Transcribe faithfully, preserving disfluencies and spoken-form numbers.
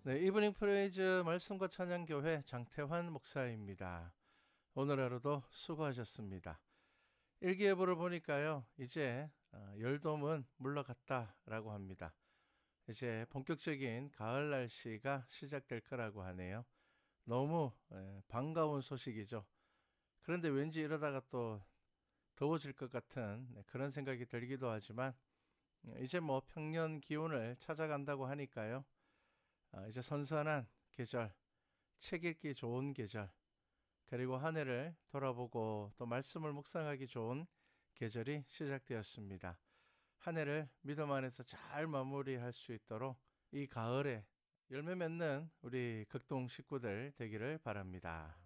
네, 이브닝 프레이즈 말씀과 찬양교회 장태환 목사입니다. 오늘 하루도 수고하셨습니다. 일기예보를 보니까요, 이제 어, 열돔은 물러갔다라고 합니다. 이제 본격적인 가을 날씨가 시작될 거라고 하네요. 너무 에, 반가운 소식이죠. 그런데 왠지 이러다가 또 더워질 것 같은 네, 그런 생각이 들기도 하지만 이제 뭐 평년 기온을 찾아간다고 하니까요. 어, 이제 선선한 계절, 책 읽기 좋은 계절, 그리고 한 해를 돌아보고 또 말씀을 묵상하기 좋은 계절이 시작되었습니다. 한 해를 믿음 안에서 잘 마무리할 수 있도록 이 가을에 열매 맺는 우리 극동 식구들 되기를 바랍니다.